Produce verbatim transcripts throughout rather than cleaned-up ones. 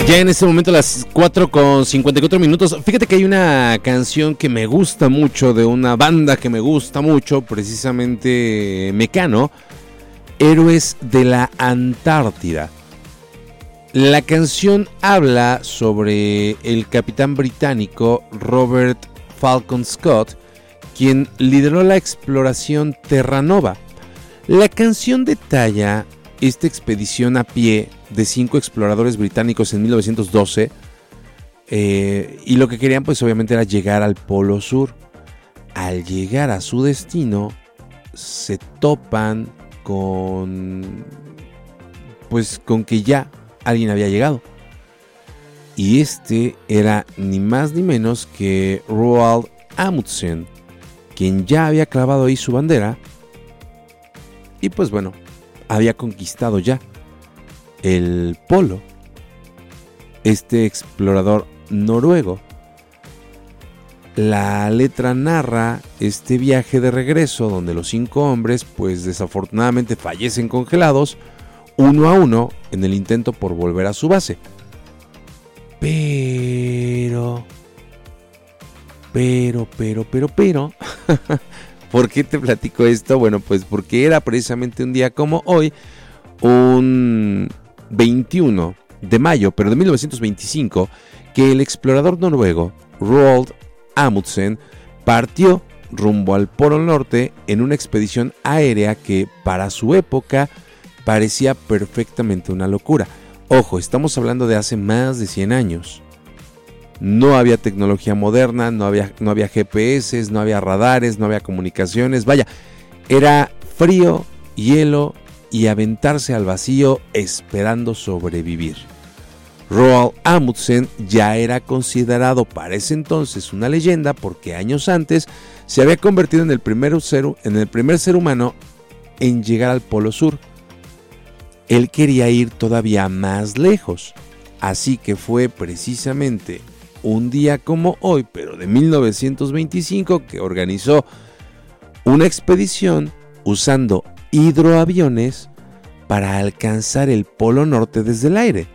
Ya en este momento las cuatro con cincuenta y cuatro minutos. Fíjate que hay una canción que me gusta mucho, de una banda que me gusta mucho, precisamente Mecano, Héroes de la Antártida. La canción habla sobre el capitán británico Robert Falcon Scott, quien lideró la exploración Terranova. La canción detalla esta expedición a pie de cinco exploradores británicos en mil novecientos doce, eh, y lo que querían pues obviamente era llegar al Polo Sur. Al llegar a su destino se topan con pues con que ya alguien había llegado, y este era ni más ni menos que Roald Amundsen, quien ya había clavado ahí su bandera y pues bueno, había conquistado ya el polo. Este explorador noruego. La letra narra este viaje de regreso donde los cinco hombres pues desafortunadamente fallecen congelados uno a uno en el intento por volver a su base. Pero... Pero, pero, pero, pero... ¿Por qué te platico esto? Bueno, pues porque era precisamente un día como hoy, un veintiuno de mayo, pero de mil novecientos veinticinco, que el explorador noruego Roald Amundsen partió rumbo al Polo Norte en una expedición aérea que para su época parecía perfectamente una locura. Ojo, estamos hablando de hace más de cien años. No había tecnología moderna, no había, no había G P S, no había radares, no había comunicaciones. Vaya, era frío, hielo y aventarse al vacío esperando sobrevivir. Roald Amundsen ya era considerado para ese entonces una leyenda porque años antes se había convertido en el primer ser, en el primer ser humano en llegar al Polo Sur. Él quería ir todavía más lejos, así que fue precisamente un día como hoy, pero de mil novecientos veinticinco, que organizó una expedición usando hidroaviones para alcanzar el Polo Norte desde el aire.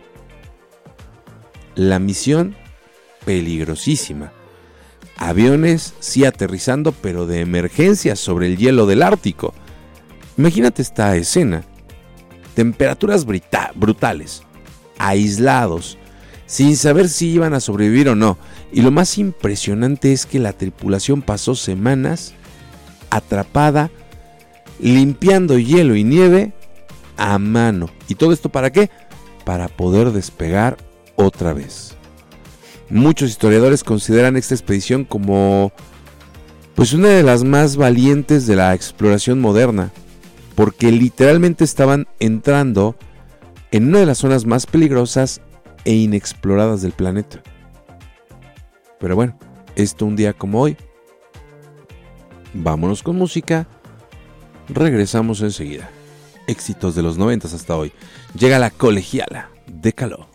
La misión, peligrosísima. Aviones sí aterrizando, pero de emergencia sobre el hielo del Ártico. Imagínate esta escena. Temperaturas brita- brutales, aislados, sin saber si iban a sobrevivir o no. Y lo más impresionante es que la tripulación pasó semanas atrapada, limpiando hielo y nieve a mano. ¿Y todo esto para qué? Para poder despegar otra vez. Muchos historiadores consideran esta expedición como pues una de las más valientes de la exploración moderna, porque literalmente estaban entrando en una de las zonas más peligrosas e inexploradas del planeta. Pero bueno, esto un día como hoy. Vámonos con música. Regresamos enseguida. Éxitos de los noventas hasta hoy. Llega la colegiala de Caló.